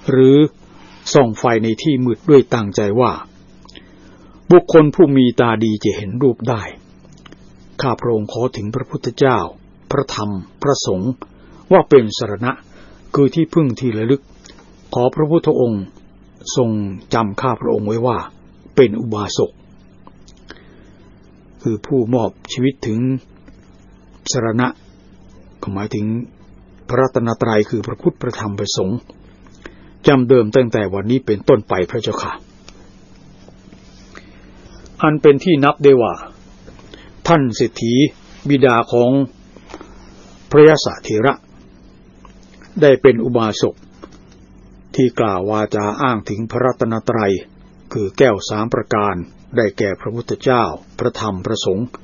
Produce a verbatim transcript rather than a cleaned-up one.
หรือส่องไฟในที่มืดด้วยตั้งใจว่าบุคคลผู้มีตาดีจะเห็นรูปได้ข้าพระองค์ขอถึงพระพุทธเจ้าพระธรรมพระสงฆ์ว่าเป็นสรณะคือที่พึ่งที่ระลึกขอพระพุทธองค์ทรงจำข้าพระองค์ไว้ว่าเป็นอุบาสกคือผู้มอบชีวิตถึงสรณะหมายถึงพระรัตนตรัยคือพระพุทธพระธรรมพระสงฆ์จำเดิมตั้งแต่วันนี้เป็นต้นไปพระเจ้าค่ะอันเป็นที่นับได้ว่าท่านเศรษฐีบิดาของพระยศเถระได้เป็นอุบาสกที่กล่าววาจาอ้างถึงพระรัตนตรัยคือแก้วสามประการได้แก่พระพุทธเจ้าพระธรรมพระสงฆ์